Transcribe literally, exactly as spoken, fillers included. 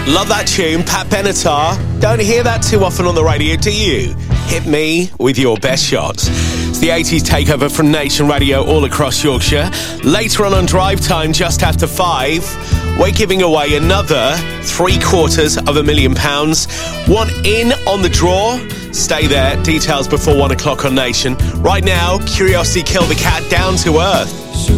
Love that tune, Pat Benatar. Don't hear that too often on the radio, do you? Hit me with your best shots. It's the eighties takeover from Nation Radio all across Yorkshire. Later on on Drive Time, just after five, we're giving away another three quarters of a million pounds. One in on the draw. Stay there. Details before one o'clock on Nation. Right now, Curiosity Kill the Cat, Down to Earth.